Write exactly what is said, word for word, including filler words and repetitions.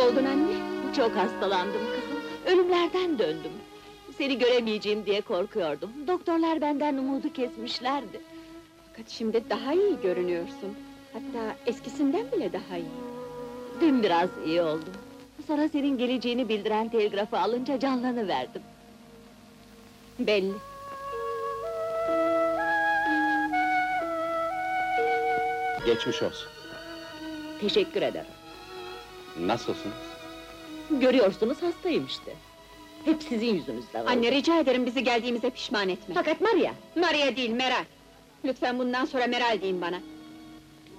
oldun anne? Çok hastalandım kızım, ölümlerden döndüm. Seni göremeyeceğim diye korkuyordum. Doktorlar benden umudu kesmişlerdi. Fakat şimdi daha iyi görünüyorsun. Hatta eskisinden bile daha iyi. Dün biraz iyi oldum. Sonra senin geleceğini bildiren telgrafı alınca canlanıverdim. Belli. Geçmiş olsun. Teşekkür ederim. Nasılsınız? Görüyorsunuz hastayım işte. Hep sizin yüzünüzden oldu. Anne rica ederim bizi geldiğimize pişman etme. Fakat Maria, Maria değil, Meral! Lütfen bundan sonra Meral deyin bana.